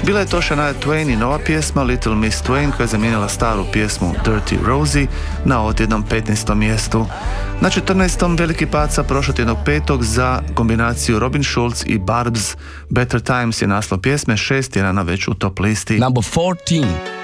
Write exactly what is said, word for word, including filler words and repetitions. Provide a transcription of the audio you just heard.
Bila je to Shania Twain i nova pjesma Little Miss Twain koja je zamijenila staru pjesmu Dirty Rosie na odjednom petnaestom mjestu. Na četrnaestom veliki pad sa prošlotjednog petog za kombinaciju Robin Schulz i Barb's Better Times je naslov pjesme, šest tjedana već u top listi. Number fourteen.